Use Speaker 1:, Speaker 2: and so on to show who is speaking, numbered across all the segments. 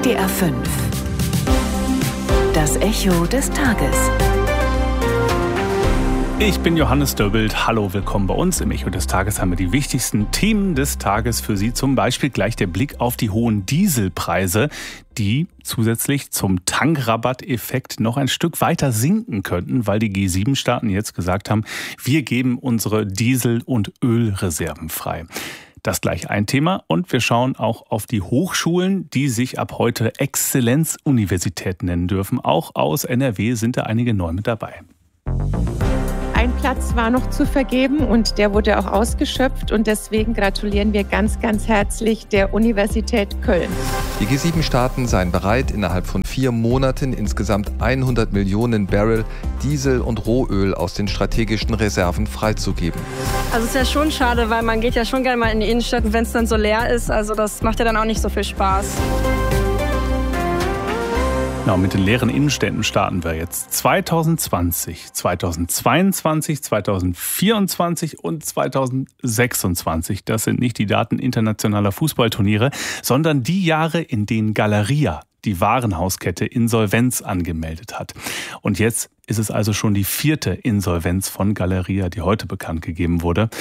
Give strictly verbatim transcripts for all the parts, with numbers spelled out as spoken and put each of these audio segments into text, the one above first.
Speaker 1: S W R fünf. Das Echo des Tages.
Speaker 2: Ich bin Johannes Döbbelt. Hallo, willkommen bei uns. Im Echo des Tages haben wir die wichtigsten Themen des Tages für Sie. Zum Beispiel gleich der Blick auf die hohen Dieselpreise, die zusätzlich zum Tankrabatteffekt noch ein Stück weiter sinken könnten, weil die G sieben Staaten jetzt gesagt haben, wir geben unsere Diesel- und Ölreserven frei. Das gleich ein Thema, und wir schauen auch auf die Hochschulen, die sich ab heute Exzellenzuniversität nennen dürfen. Auch aus N R W sind da einige neu mit dabei.
Speaker 3: Ein Platz war noch zu vergeben und der wurde auch ausgeschöpft, und deswegen gratulieren wir ganz, ganz herzlich der Universität Köln.
Speaker 4: Die G sieben Staaten seien bereit, innerhalb von vier Monaten insgesamt hundert Millionen Barrel Diesel und Rohöl aus den strategischen Reserven freizugeben.
Speaker 5: Also es ist ja schon schade, weil man geht ja schon gerne mal in die Innenstadt, wenn es dann so leer ist. Also das macht ja dann auch nicht so viel Spaß.
Speaker 2: Genau, mit den leeren Innenstädten starten wir jetzt. zwanzig zwanzig, zweitausendzweiundzwanzig, zweitausendvierundzwanzig und zweitausendsechsundzwanzig. Das sind nicht die Daten internationaler Fußballturniere, sondern die Jahre, in denen Galeria, die Warenhauskette, Insolvenz angemeldet hat. Und jetzt ist es also schon die vierte Insolvenz von Galeria, die heute bekannt gegeben wurde.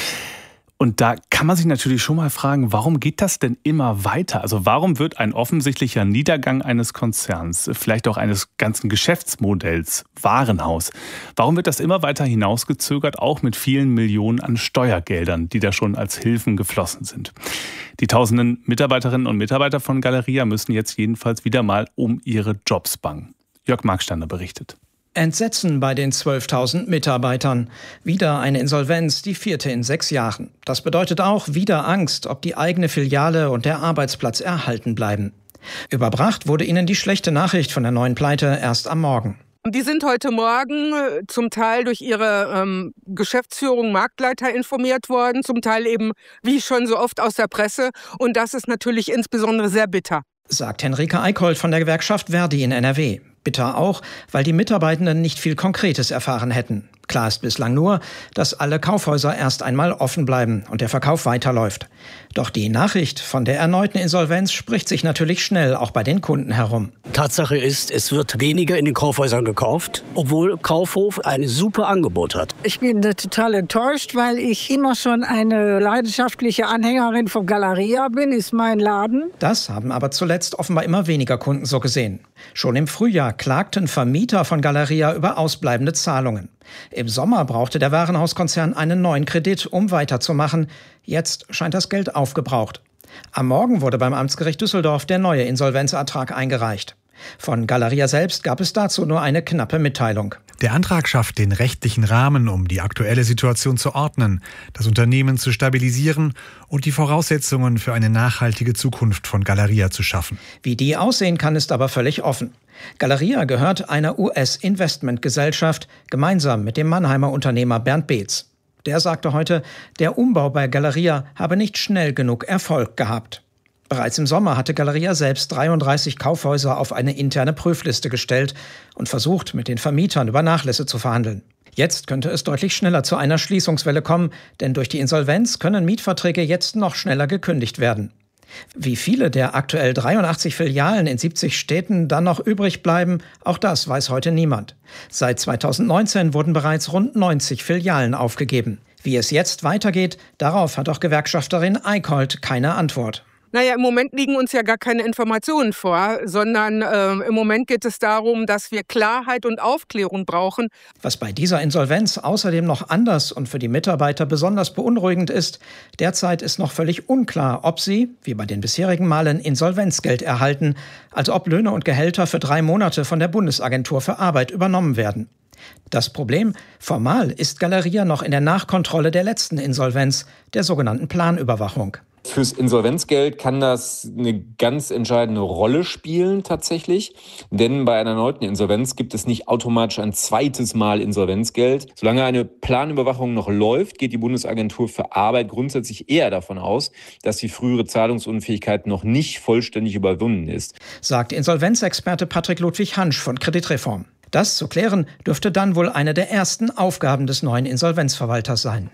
Speaker 2: Und da kann man sich natürlich schon mal fragen, warum geht das denn immer weiter? Also warum wird ein offensichtlicher Niedergang eines Konzerns, vielleicht auch eines ganzen Geschäftsmodells, Warenhaus, warum wird das immer weiter hinausgezögert, auch mit vielen Millionen an Steuergeldern, die da schon als Hilfen geflossen sind? Die tausenden Mitarbeiterinnen und Mitarbeiter von Galeria müssen jetzt jedenfalls wieder mal um ihre Jobs bangen. Jörg Marksteiner berichtet.
Speaker 6: Entsetzen bei den zwölftausend Mitarbeitern. Wieder eine Insolvenz, die vierte in sechs Jahren. Das bedeutet auch wieder Angst, ob die eigene Filiale und der Arbeitsplatz erhalten bleiben. Überbracht wurde ihnen die schlechte Nachricht von der neuen Pleite erst am Morgen.
Speaker 7: Die sind heute Morgen zum Teil durch ihre ähm, Geschäftsführung, Marktleiter informiert worden, zum Teil eben, wie schon so oft, aus der Presse. Und das ist natürlich insbesondere sehr bitter,
Speaker 6: sagt Henrike Eickholt von der Gewerkschaft Verdi in N R W. Bitter auch, weil die Mitarbeitenden nicht viel Konkretes erfahren hätten. Klar ist bislang nur, dass alle Kaufhäuser erst einmal offen bleiben und der Verkauf weiterläuft. Doch die Nachricht von der erneuten Insolvenz spricht sich natürlich schnell auch bei den Kunden herum.
Speaker 8: Tatsache ist, es wird weniger in den Kaufhäusern gekauft, obwohl Kaufhof ein super Angebot hat.
Speaker 9: Ich bin total enttäuscht, weil ich immer schon eine leidenschaftliche Anhängerin von Galeria bin, ist mein Laden.
Speaker 6: Das haben aber zuletzt offenbar immer weniger Kunden so gesehen. Schon im Frühjahr klagten Vermieter von Galeria über ausbleibende Zahlungen. Im Sommer brauchte der Warenhauskonzern einen neuen Kredit, um weiterzumachen. Jetzt scheint das Geld aufgebraucht. Am Morgen wurde beim Amtsgericht Düsseldorf der neue Insolvenzantrag eingereicht. Von Galeria selbst gab es dazu nur eine knappe Mitteilung.
Speaker 10: Der Antrag schafft den rechtlichen Rahmen, um die aktuelle Situation zu ordnen, das Unternehmen zu stabilisieren und die Voraussetzungen für eine nachhaltige Zukunft von Galeria zu schaffen.
Speaker 6: Wie die aussehen kann, ist aber völlig offen. Galeria gehört einer U S-Investmentgesellschaft, gemeinsam mit dem Mannheimer Unternehmer Bernd Beetz. Der sagte heute, der Umbau bei Galeria habe nicht schnell genug Erfolg gehabt. Bereits im Sommer hatte Galeria selbst dreiunddreißig Kaufhäuser auf eine interne Prüfliste gestellt und versucht, mit den Vermietern über Nachlässe zu verhandeln. Jetzt könnte es deutlich schneller zu einer Schließungswelle kommen, denn durch die Insolvenz können Mietverträge jetzt noch schneller gekündigt werden. Wie viele der aktuell dreiundachtzig Filialen in siebzig Städten dann noch übrig bleiben, auch das weiß heute niemand. Seit zweitausendneunzehn wurden bereits rund neunzig Filialen aufgegeben. Wie es jetzt weitergeht, darauf hat auch Gewerkschafterin Eickholt keine Antwort.
Speaker 7: Naja, im Moment liegen uns ja gar keine Informationen vor, sondern äh, im Moment geht es darum, dass wir Klarheit und Aufklärung brauchen.
Speaker 6: Was bei dieser Insolvenz außerdem noch anders und für die Mitarbeiter besonders beunruhigend ist, derzeit ist noch völlig unklar, ob sie, wie bei den bisherigen Malen, Insolvenzgeld erhalten, also ob Löhne und Gehälter für drei Monate von der Bundesagentur für Arbeit übernommen werden. Das Problem: Formal ist Galeria noch in der Nachkontrolle der letzten Insolvenz, der sogenannten Planüberwachung.
Speaker 11: Fürs Insolvenzgeld kann das eine ganz entscheidende Rolle spielen tatsächlich, denn bei einer erneuten Insolvenz gibt es nicht automatisch ein zweites Mal Insolvenzgeld. Solange eine Planüberwachung noch läuft, geht die Bundesagentur für Arbeit grundsätzlich eher davon aus, dass die frühere Zahlungsunfähigkeit noch nicht vollständig überwunden ist,
Speaker 6: sagt Insolvenzexperte Patrick Ludwig Hansch von Kreditreform. Das zu klären dürfte dann wohl eine der ersten Aufgaben des neuen Insolvenzverwalters sein.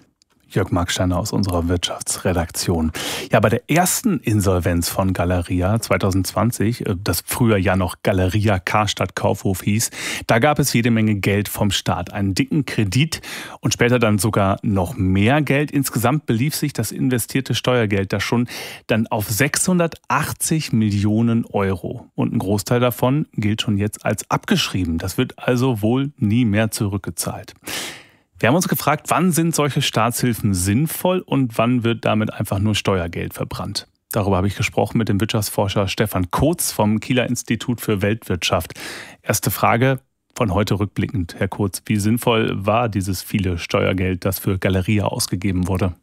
Speaker 2: Jörg Marksteiner aus unserer Wirtschaftsredaktion. Ja, bei der ersten Insolvenz von Galeria zwanzig zwanzig, das früher ja noch Galeria Karstadt Kaufhof hieß, da gab es jede Menge Geld vom Staat, einen dicken Kredit und später dann sogar noch mehr Geld. Insgesamt belief sich das investierte Steuergeld da schon dann auf sechshundertachtzig Millionen Euro. Und ein Großteil davon gilt schon jetzt als abgeschrieben. Das wird also wohl nie mehr zurückgezahlt. Wir haben uns gefragt, wann sind solche Staatshilfen sinnvoll und wann wird damit einfach nur Steuergeld verbrannt? Darüber habe ich gesprochen mit dem Wirtschaftsforscher Stefan Kotz vom Kieler Institut für Weltwirtschaft. Erste Frage von heute rückblickend, Herr Kotz. Wie sinnvoll war dieses viele Steuergeld, das für Galeria ausgegeben wurde?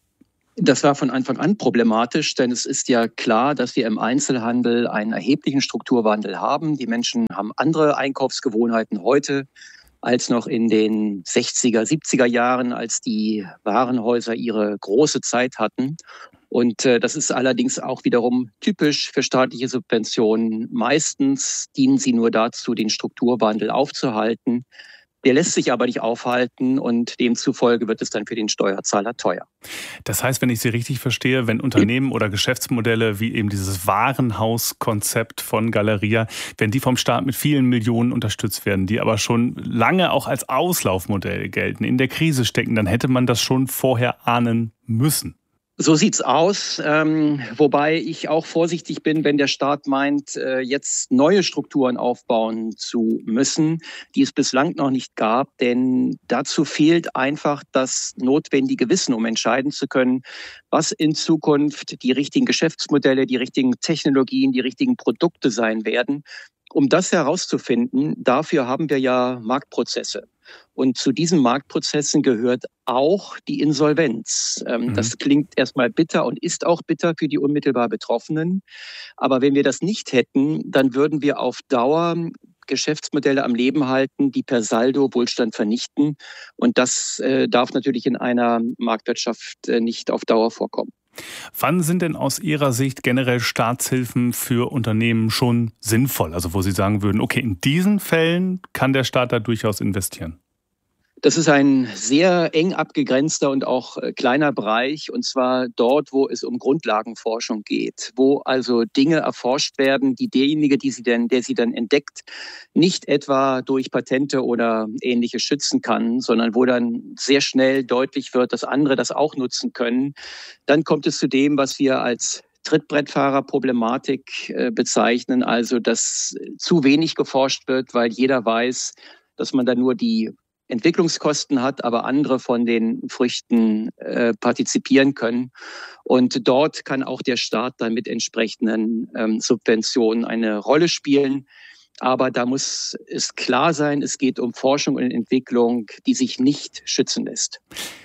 Speaker 12: Das war von Anfang an problematisch, denn es ist ja klar, dass wir im Einzelhandel einen erheblichen Strukturwandel haben. Die Menschen haben andere Einkaufsgewohnheiten heute als noch in den sechziger, siebziger Jahren, als die Warenhäuser ihre große Zeit hatten. Und äh, das ist allerdings auch wiederum typisch für staatliche Subventionen. Meistens dienen sie nur dazu, den Strukturwandel aufzuhalten. Der lässt sich aber nicht aufhalten und demzufolge wird es dann für den Steuerzahler teuer.
Speaker 2: Das heißt, wenn ich Sie richtig verstehe, wenn Unternehmen oder Geschäftsmodelle wie eben dieses Warenhauskonzept von Galeria, wenn die vom Staat mit vielen Millionen unterstützt werden, die aber schon lange auch als Auslaufmodell gelten, in der Krise stecken, dann hätte man das schon vorher ahnen müssen.
Speaker 12: So sieht's aus, ähm, wobei ich auch vorsichtig bin, wenn der Staat meint, äh, jetzt neue Strukturen aufbauen zu müssen, die es bislang noch nicht gab, denn dazu fehlt einfach das notwendige Wissen, um entscheiden zu können, was in Zukunft die richtigen Geschäftsmodelle, die richtigen Technologien, die richtigen Produkte sein werden. Um das herauszufinden, dafür haben wir ja Marktprozesse. Und zu diesen Marktprozessen gehört auch die Insolvenz. Ähm, mhm. Das klingt erstmal bitter und ist auch bitter für die unmittelbar Betroffenen. Aber wenn wir das nicht hätten, dann würden wir auf Dauer Geschäftsmodelle am Leben halten, die per Saldo Wohlstand vernichten. Und das äh, darf natürlich in einer Marktwirtschaft äh, nicht auf Dauer vorkommen.
Speaker 2: Wann sind denn aus Ihrer Sicht generell Staatshilfen für Unternehmen schon sinnvoll? Also wo Sie sagen würden, okay, in diesen Fällen kann der Staat da durchaus investieren.
Speaker 12: Das ist ein sehr eng abgegrenzter und auch kleiner Bereich, und zwar dort, wo es um Grundlagenforschung geht, wo also Dinge erforscht werden, die derjenige, die sie denn, der sie dann entdeckt, nicht etwa durch Patente oder Ähnliches schützen kann, sondern wo dann sehr schnell deutlich wird, dass andere das auch nutzen können. Dann kommt es zu dem, was wir als Trittbrettfahrerproblematik bezeichnen, also dass zu wenig geforscht wird, weil jeder weiß, dass man da nur die Entwicklungskosten hat, aber andere von den Früchten äh, partizipieren können. Und dort kann auch der Staat dann mit entsprechenden ähm, Subventionen eine Rolle spielen. Aber da muss es klar sein, es geht um Forschung und Entwicklung, die sich nicht schützen lässt.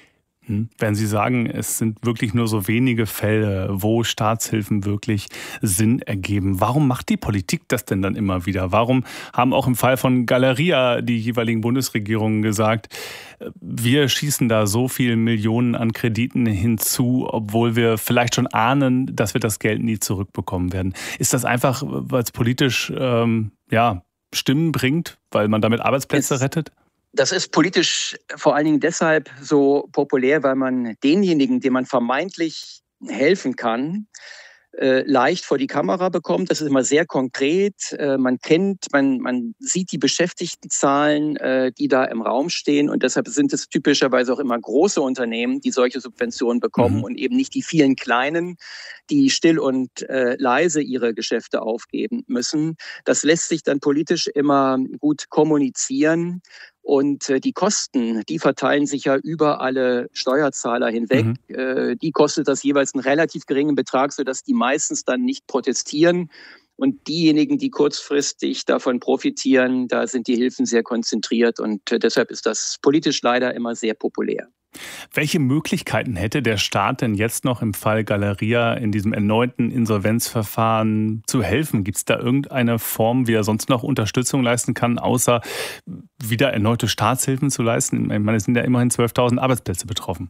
Speaker 2: Wenn Sie sagen, es sind wirklich nur so wenige Fälle, wo Staatshilfen wirklich Sinn ergeben, warum macht die Politik das denn dann immer wieder? Warum haben auch im Fall von Galeria die jeweiligen Bundesregierungen gesagt, wir schießen da so viele Millionen an Krediten hinzu, obwohl wir vielleicht schon ahnen, dass wir das Geld nie zurückbekommen werden? Ist das einfach, weil es politisch ähm, ja, Stimmen bringt, weil man damit Arbeitsplätze es rettet?
Speaker 12: Das ist politisch vor allen Dingen deshalb so populär, weil man denjenigen, dem man vermeintlich helfen kann, äh, leicht vor die Kamera bekommt. Das ist immer sehr konkret. Äh, man kennt, man, man sieht die Beschäftigtenzahlen, äh, die da im Raum stehen. Und deshalb sind es typischerweise auch immer große Unternehmen, die solche Subventionen bekommen mhm. und eben nicht die vielen kleinen, die still und äh, leise ihre Geschäfte aufgeben müssen. Das lässt sich dann politisch immer gut kommunizieren. Und äh, die Kosten, die verteilen sich ja über alle Steuerzahler hinweg. Mhm. Äh, die kostet das jeweils einen relativ geringen Betrag, sodass die meistens dann nicht protestieren. Und diejenigen, die kurzfristig davon profitieren, da sind die Hilfen sehr konzentriert. Und äh, deshalb ist das politisch leider immer sehr populär.
Speaker 2: Welche Möglichkeiten hätte der Staat denn jetzt noch im Fall Galeria in diesem erneuten Insolvenzverfahren zu helfen? Gibt es da irgendeine Form, wie er sonst noch Unterstützung leisten kann, außer wieder erneute Staatshilfen zu leisten? Ich meine, es sind ja immerhin zwölftausend Arbeitsplätze betroffen.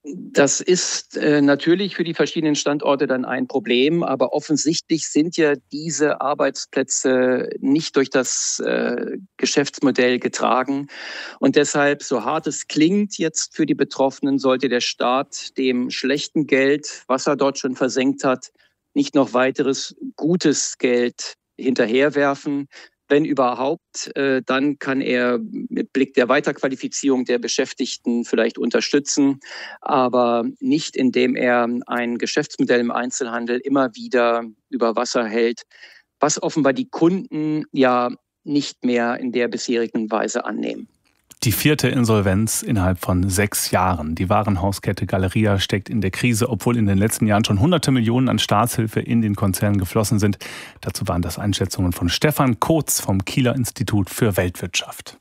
Speaker 12: Das ist äh, natürlich für die verschiedenen Standorte dann ein Problem, aber offensichtlich sind ja diese Arbeitsplätze nicht durch das äh, Geschäftsmodell getragen. Und deshalb, so hart es klingt jetzt für die Betroffenen, sollte der Staat dem schlechten Geld, was er dort schon versenkt hat, nicht noch weiteres gutes Geld hinterherwerfen. Wenn überhaupt, äh, dann kann er mit Blick der Weiterqualifizierung der Beschäftigten vielleicht unterstützen, aber nicht, indem er ein Geschäftsmodell im Einzelhandel immer wieder über Wasser hält, was offenbar die Kunden ja nicht mehr in der bisherigen Weise annehmen.
Speaker 2: Die vierte Insolvenz innerhalb von sechs Jahren. Die Warenhauskette Galeria steckt in der Krise, obwohl in den letzten Jahren schon hunderte Millionen an Staatshilfe in den Konzern geflossen sind. Dazu waren das Einschätzungen von Stefan Kotz vom Kieler Institut für Weltwirtschaft.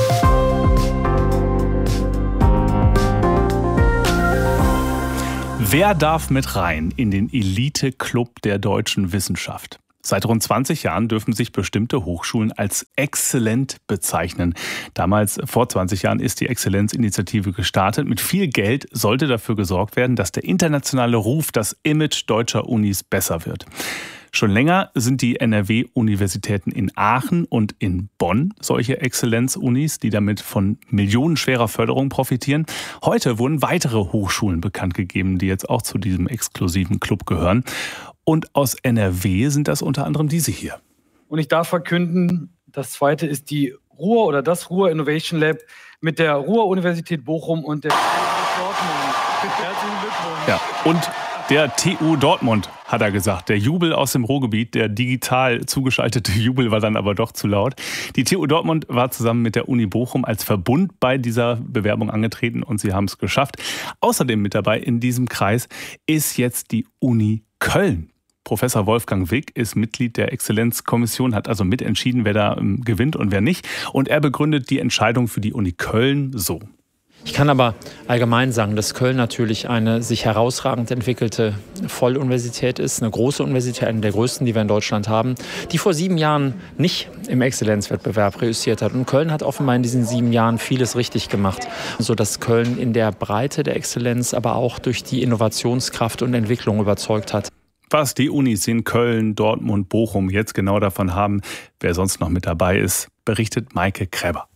Speaker 2: Wer darf mit rein in den Elite-Club der deutschen Wissenschaft? Seit rund zwanzig Jahren dürfen sich bestimmte Hochschulen als exzellent bezeichnen. Damals, vor zwanzig Jahren, ist die Exzellenzinitiative gestartet. Mit viel Geld sollte dafür gesorgt werden, dass der internationale Ruf, das Image deutscher Unis besser wird. Schon länger sind die N R W-Universitäten in Aachen und in Bonn solche Exzellenzunis, die damit von millionenschwerer Förderung profitieren. Heute wurden weitere Hochschulen bekannt gegeben, die jetzt auch zu diesem exklusiven Club gehören. Und aus N R W sind das unter anderem diese hier.
Speaker 13: Und ich darf verkünden, das zweite ist die Ruhr oder das Ruhr Innovation Lab mit der Ruhr-Universität Bochum und der T U Dortmund. Herzlichen Glückwunsch.
Speaker 2: Ja, und der T U Dortmund, hat er gesagt. Der Jubel aus dem Ruhrgebiet, der digital zugeschaltete Jubel war dann aber doch zu laut. Die T U Dortmund war zusammen mit der Uni Bochum als Verbund bei dieser Bewerbung angetreten und sie haben es geschafft. Außerdem mit dabei in diesem Kreis ist jetzt die Uni Köln. Professor Wolfgang Wick ist Mitglied der Exzellenzkommission, hat also mitentschieden, wer da ähm, gewinnt und wer nicht. Und er begründet die Entscheidung für die Uni Köln so.
Speaker 14: Ich kann aber allgemein sagen, dass Köln natürlich eine sich herausragend entwickelte Volluniversität ist, eine große Universität, eine der größten, die wir in Deutschland haben, die vor sieben Jahren nicht im Exzellenzwettbewerb reüssiert hat. Und Köln hat offenbar in diesen sieben Jahren vieles richtig gemacht, sodass Köln in der Breite der Exzellenz, aber auch durch die Innovationskraft und Entwicklung überzeugt hat.
Speaker 2: Was die Unis in Köln, Dortmund, Bochum jetzt genau davon haben, wer sonst noch mit dabei ist, berichtet Maike Kräber.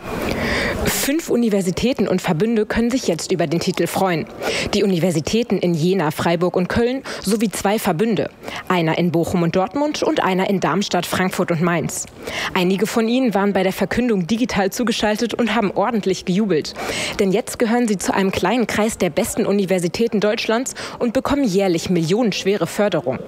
Speaker 15: Fünf Universitäten und Verbünde können sich jetzt über den Titel freuen. Die Universitäten in Jena, Freiburg und Köln sowie zwei Verbünde. Einer in Bochum und Dortmund und einer in Darmstadt, Frankfurt und Mainz. Einige von ihnen waren bei der Verkündung digital zugeschaltet und haben ordentlich gejubelt. Denn jetzt gehören sie zu einem kleinen Kreis der besten Universitäten Deutschlands und bekommen jährlich millionenschwere Förderung.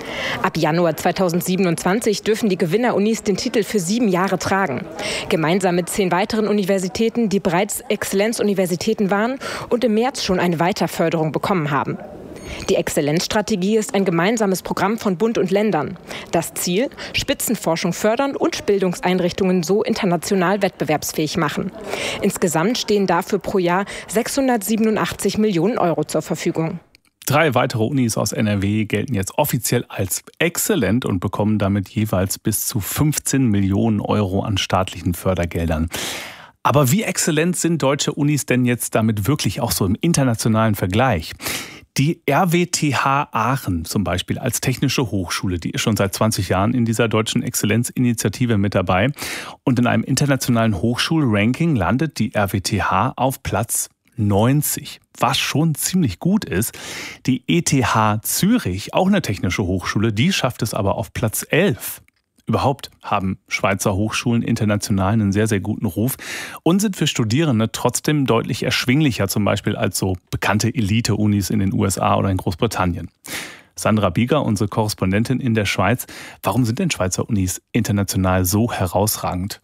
Speaker 15: Ab Januar zweitausendsiebenundzwanzig dürfen die Gewinnerunis den Titel für sieben Jahre tragen. Gemeinsam mit zehn weiteren Universitäten, die bereits Exzellenzuniversitäten waren und im März schon eine Weiterförderung bekommen haben. Die Exzellenzstrategie ist ein gemeinsames Programm von Bund und Ländern. Das Ziel: Spitzenforschung fördern und Bildungseinrichtungen so international wettbewerbsfähig machen. Insgesamt stehen dafür pro Jahr sechshundertsiebenundachtzig Millionen Euro zur Verfügung.
Speaker 2: Drei weitere Unis aus N R W gelten jetzt offiziell als exzellent und bekommen damit jeweils bis zu fünfzehn Millionen Euro an staatlichen Fördergeldern. Aber wie exzellent sind deutsche Unis denn jetzt damit wirklich auch so im internationalen Vergleich? Die R W T H Aachen zum Beispiel als technische Hochschule, die ist schon seit zwanzig Jahren in dieser deutschen Exzellenzinitiative mit dabei. Und in einem internationalen Hochschulranking landet die R W T H auf Platz neunzig, was schon ziemlich gut ist. Die E T H Zürich, auch eine technische Hochschule, die schafft es aber auf Platz elf. Überhaupt haben Schweizer Hochschulen international einen sehr, sehr guten Ruf und sind für Studierende trotzdem deutlich erschwinglicher, zum Beispiel als so bekannte Elite-Unis in den U S A oder in Großbritannien. Sandra Bieger, unsere Korrespondentin in der Schweiz. Warum sind denn Schweizer Unis international so herausragend?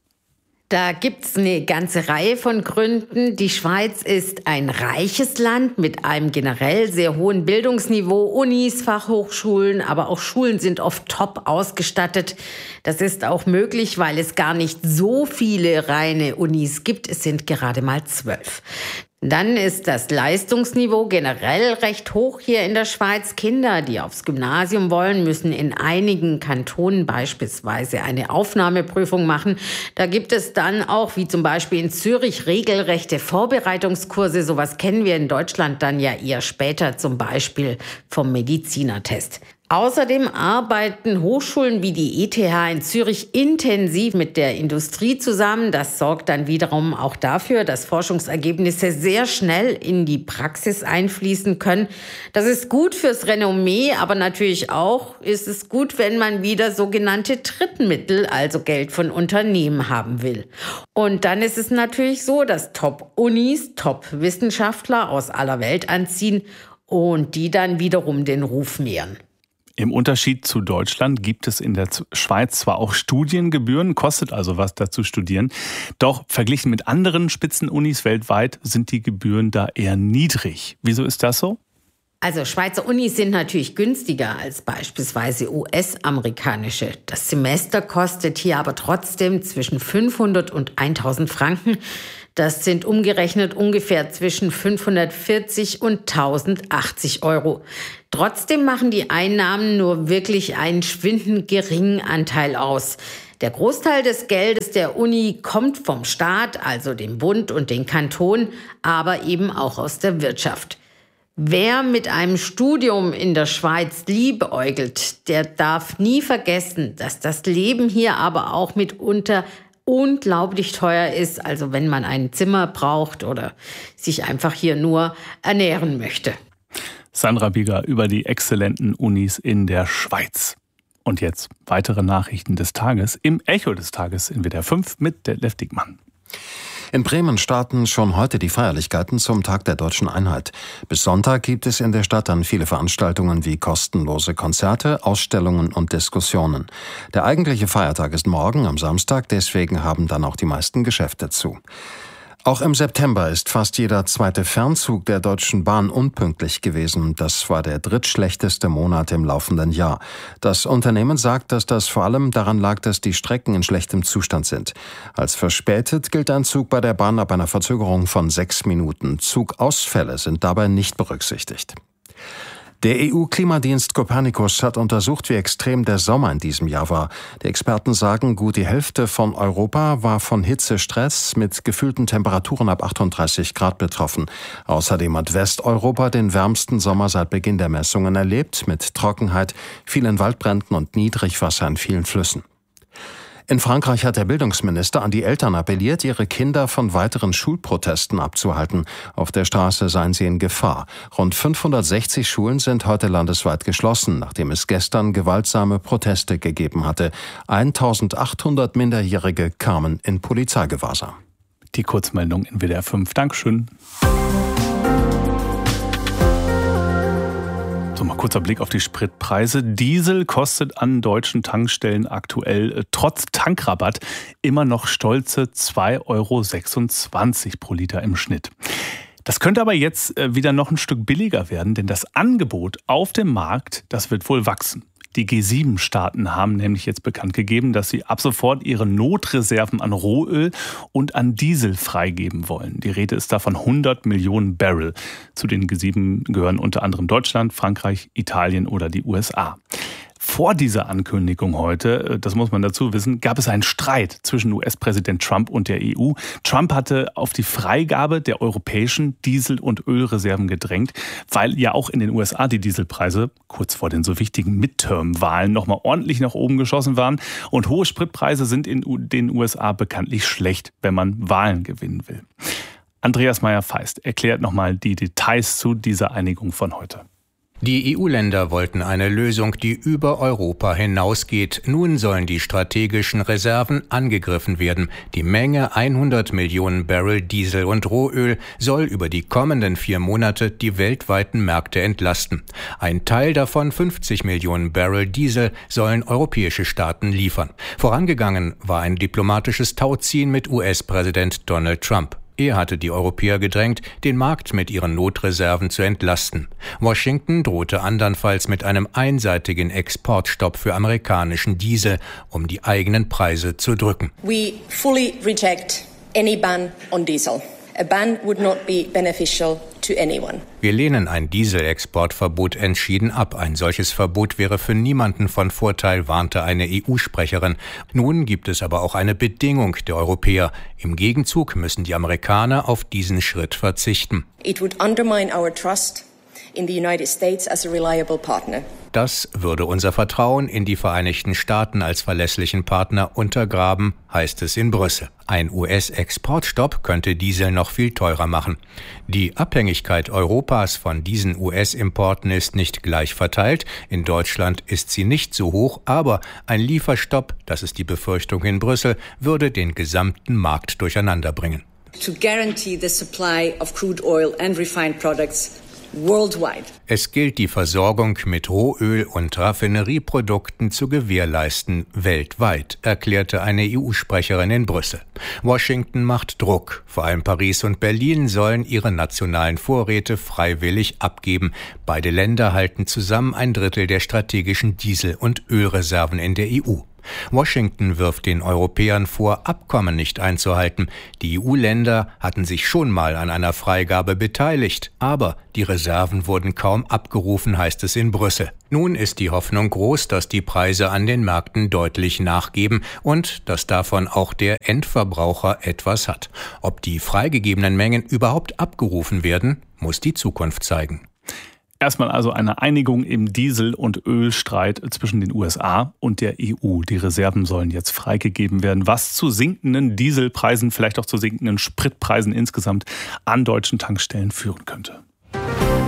Speaker 16: Da gibt's eine ganze Reihe von Gründen. Die Schweiz ist ein reiches Land mit einem generell sehr hohen Bildungsniveau. Unis, Fachhochschulen, aber auch Schulen sind oft top ausgestattet. Das ist auch möglich, weil es gar nicht so viele reine Unis gibt. Es sind gerade mal zwölf. Dann ist das Leistungsniveau generell recht hoch hier in der Schweiz. Kinder, die aufs Gymnasium wollen, müssen in einigen Kantonen beispielsweise eine Aufnahmeprüfung machen. Da gibt es dann auch, wie zum Beispiel in Zürich, regelrechte Vorbereitungskurse. Sowas kennen wir in Deutschland dann ja eher später, zum Beispiel vom Medizinertest. Außerdem arbeiten Hochschulen wie die E T H in Zürich intensiv mit der Industrie zusammen. Das sorgt dann wiederum auch dafür, dass Forschungsergebnisse sehr schnell in die Praxis einfließen können. Das ist gut fürs Renommee, aber natürlich auch ist es gut, wenn man wieder sogenannte Drittmittel, also Geld von Unternehmen haben will. Und dann ist es natürlich so, dass Top-Unis, Top-Wissenschaftler aus aller Welt anziehen und die dann wiederum den Ruf mehren.
Speaker 2: Im Unterschied zu Deutschland gibt es in der Schweiz zwar auch Studiengebühren, kostet also was, da zu studieren. Doch verglichen mit anderen Spitzenunis weltweit sind die Gebühren da eher niedrig. Wieso ist das so?
Speaker 16: Also Schweizer Unis sind natürlich günstiger als beispielsweise U S-amerikanische. Das Semester kostet hier aber trotzdem zwischen fünfhundert und tausend Franken. Das sind umgerechnet ungefähr zwischen fünfhundertvierzig und tausendachtzig Euro. Trotzdem machen die Einnahmen nur wirklich einen schwindend geringen Anteil aus. Der Großteil des Geldes der Uni kommt vom Staat, also dem Bund und den Kantonen, aber eben auch aus der Wirtschaft. Wer mit einem Studium in der Schweiz liebäugelt, der darf nie vergessen, dass das Leben hier aber auch mitunter unglaublich teuer ist, also wenn man ein Zimmer braucht oder sich einfach hier nur ernähren möchte.
Speaker 2: Sandra Bieger über die exzellenten Unis in der Schweiz. Und jetzt weitere Nachrichten des Tages im Echo des Tages in W D R fünf mit Detlef Diekmann.
Speaker 17: In Bremen starten schon heute die Feierlichkeiten zum Tag der Deutschen Einheit. Bis Sonntag gibt es in der Stadt dann viele Veranstaltungen wie kostenlose Konzerte, Ausstellungen und Diskussionen. Der eigentliche Feiertag ist morgen am Samstag, deswegen haben dann auch die meisten Geschäfte zu. Auch im September ist fast jeder zweite Fernzug der Deutschen Bahn unpünktlich gewesen. Das war der drittschlechteste Monat im laufenden Jahr. Das Unternehmen sagt, dass das vor allem daran lag, dass die Strecken in schlechtem Zustand sind. Als verspätet gilt ein Zug bei der Bahn ab einer Verzögerung von sechs Minuten. Zugausfälle sind dabei nicht berücksichtigt. Der E U-Klimadienst Copernicus hat untersucht, wie extrem der Sommer in diesem Jahr war. Die Experten sagen, gut die Hälfte von Europa war von Hitzestress mit gefühlten Temperaturen ab achtunddreißig Grad betroffen. Außerdem hat Westeuropa den wärmsten Sommer seit Beginn der Messungen erlebt, mit Trockenheit, vielen Waldbränden und Niedrigwasser in vielen Flüssen. In Frankreich hat der Bildungsminister an die Eltern appelliert, ihre Kinder von weiteren Schulprotesten abzuhalten. Auf der Straße seien sie in Gefahr. Rund fünfhundertsechzig Schulen sind heute landesweit geschlossen, nachdem es gestern gewaltsame Proteste gegeben hatte. eintausendachthundert Minderjährige kamen in Polizeigewahrsam.
Speaker 2: Die Kurzmeldung in W D R fünf. Dankeschön. So, mal kurzer Blick auf die Spritpreise. Diesel kostet an deutschen Tankstellen aktuell äh, trotz Tankrabatt immer noch stolze zwei Euro sechsundzwanzig pro Liter im Schnitt. Das könnte aber jetzt äh, wieder noch ein Stück billiger werden, denn das Angebot auf dem Markt, das wird wohl wachsen. Die G sieben Staaten haben nämlich jetzt bekannt gegeben, dass sie ab sofort ihre Notreserven an Rohöl und an Diesel freigeben wollen. Die Rede ist da von hundert Millionen Barrel. Zu den G sieben gehören unter anderem Deutschland, Frankreich, Italien oder die U S A. Vor dieser Ankündigung heute, das muss man dazu wissen, gab es einen Streit zwischen U S-Präsident Trump und der E U. Trump hatte auf die Freigabe der europäischen Diesel- und Ölreserven gedrängt, weil ja auch in den U S A die Dieselpreise kurz vor den so wichtigen Midterm-Wahlen nochmal ordentlich nach oben geschossen waren. Und hohe Spritpreise sind in den U S A bekanntlich schlecht, wenn man Wahlen gewinnen will. Andreas Meyer-Feist erklärt nochmal die Details zu dieser Einigung von heute.
Speaker 18: Die E U-Länder wollten eine Lösung, die über Europa hinausgeht. Nun sollen die strategischen Reserven angegriffen werden. Die Menge hundert Millionen Barrel Diesel und Rohöl soll über die kommenden vier Monate die weltweiten Märkte entlasten. Ein Teil davon, fünfzig Millionen Barrel Diesel, sollen europäische Staaten liefern. Vorangegangen war ein diplomatisches Tauziehen mit U S-Präsident Donald Trump. Er hatte die Europäer gedrängt, den Markt mit ihren Notreserven zu entlasten. Washington drohte andernfalls mit einem einseitigen Exportstopp für amerikanischen Diesel, um die eigenen Preise zu drücken.
Speaker 19: We fully reject any ban on diesel. A ban would not be beneficial to anyone.
Speaker 18: Wir lehnen ein Dieselexportverbot entschieden ab. Ein solches Verbot wäre für niemanden von Vorteil, warnte eine E U-Sprecherin. Nun gibt es aber auch eine Bedingung der Europäer. Im Gegenzug müssen die Amerikaner auf diesen Schritt verzichten.
Speaker 19: It would undermine our trust in the United States as a reliable partner.
Speaker 18: Das würde unser Vertrauen in die Vereinigten Staaten als verlässlichen Partner untergraben, heißt es in Brüssel. Ein U S-Exportstopp könnte Diesel noch viel teurer machen. Die Abhängigkeit Europas von diesen U S-Importen ist nicht gleich verteilt. In Deutschland ist sie nicht so hoch, aber ein Lieferstopp, das ist die Befürchtung in Brüssel, würde den gesamten Markt durcheinanderbringen.
Speaker 20: To guarantee the supply of crude oil and refined products worldwide.
Speaker 18: Es gilt, die Versorgung mit Rohöl und Raffinerieprodukten zu gewährleisten, weltweit, erklärte eine E U-Sprecherin in Brüssel. Washington macht Druck. Vor allem Paris und Berlin sollen ihre nationalen Vorräte freiwillig abgeben. Beide Länder halten zusammen ein Drittel der strategischen Diesel- und Ölreserven in der E U. Washington wirft den Europäern vor, Abkommen nicht einzuhalten. Die E U-Länder hatten sich schon mal an einer Freigabe beteiligt, aber die Reserven wurden kaum abgerufen, heißt es in Brüssel. Nun ist die Hoffnung groß, dass die Preise an den Märkten deutlich nachgeben und dass davon auch der Endverbraucher etwas hat. Ob die freigegebenen Mengen überhaupt abgerufen werden, muss die Zukunft zeigen.
Speaker 2: Erstmal also eine Einigung im Diesel- und Ölstreit zwischen den U S A und der E U. Die Reserven sollen jetzt freigegeben werden, was zu sinkenden Dieselpreisen, vielleicht auch zu sinkenden Spritpreisen insgesamt an deutschen Tankstellen führen könnte.